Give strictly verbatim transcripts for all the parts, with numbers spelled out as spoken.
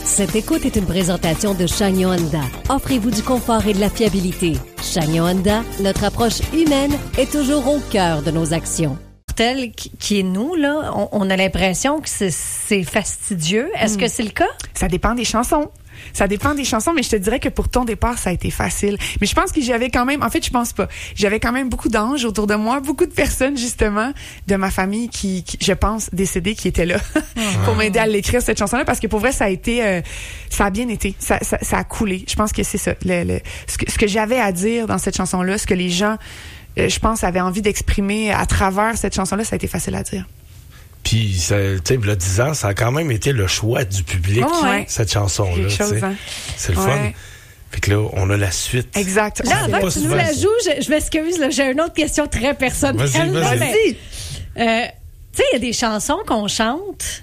Cette écoute est une présentation de Chagnon Honda. Offrez-vous du confort et de la fiabilité. Chagnon Honda, notre approche humaine est toujours au cœur de nos actions. Tel qui est nous, là, on, on a l'impression que c'est, c'est fastidieux. Est-ce mm. que c'est le cas? Ça dépend des chansons. Ça dépend des chansons, mais je te dirais que pour ton départ, ça a été facile. Mais je pense que j'avais quand même, en fait, je pense pas. J'avais quand même beaucoup d'anges autour de moi, beaucoup de personnes, justement, de ma famille qui, qui je pense, décédées, qui étaient là oh. pour m'aider à l'écrire, cette chanson-là, parce que pour vrai, ça a été, euh, ça a bien été. Ça, ça, ça a coulé. Je pense que c'est ça. Le, le, ce que, ce que j'avais à dire dans cette chanson-là, ce que les gens, euh, je pense, avaient envie d'exprimer à travers cette chanson-là, ça a été facile à dire. Puis, tu sais, il y a dix ans, ça a quand même été le choix du public, oh, ouais. cette chanson-là. Chose, hein. C'est le ouais. fun. Fait que là, on a la suite. Exact. Là, avant que tu nous la joues, je, je m'excuse, là, j'ai une autre question très personnelle. Vas-y, vas-y. vas-y. Euh, tu sais, il y a des chansons qu'on chante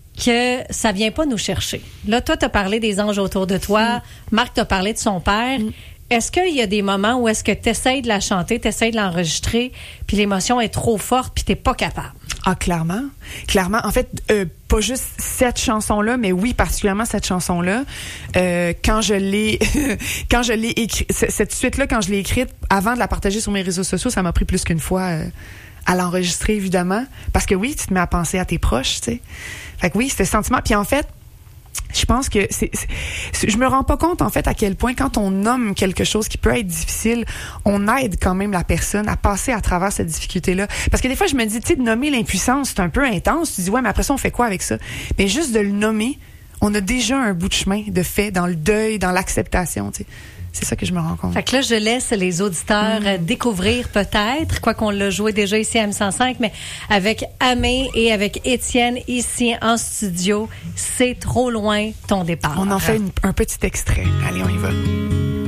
que ça vient pas nous chercher. Là, toi, tu as parlé des anges autour de toi. Mm. Marc t'a parlé de son père. Mm. Est-ce qu'il y a des moments où est-ce que tu essaies de la chanter, tu essaies de l'enregistrer, puis l'émotion est trop forte, puis tu n'es pas capable? Ah, clairement. Clairement. En fait, euh, pas juste cette chanson-là, mais oui, particulièrement cette chanson-là. Euh, quand je l'ai, quand je l'ai écrite, cette suite-là, quand je l'ai écrite, avant de la partager sur mes réseaux sociaux, ça m'a pris plus qu'une fois euh, à l'enregistrer, évidemment. Parce que oui, tu te mets à penser à tes proches, tu sais. Fait que oui, c'était ce sentiment. Puis en fait, je pense que c'est, c'est, je me rends pas compte en fait à quel point quand on nomme quelque chose qui peut être difficile, on aide quand même la personne à passer à travers cette difficulté-là. Parce que des fois je me dis, tu sais, de nommer l'impuissance, c'est un peu intense. Tu dis ouais, mais après ça on fait quoi avec ça? Mais juste de le nommer, on a déjà un bout de chemin de fait dans le deuil, dans l'acceptation. Tu sais. C'est ça que je me rends compte. Fait que là, je laisse les auditeurs mmh. découvrir peut-être, quoi qu'on l'a joué déjà ici à M cent cinq, mais avec Amé et avec Étienne ici en studio, c'est trop loin ton départ. On en fait une, un petit extrait. Allez, on y va.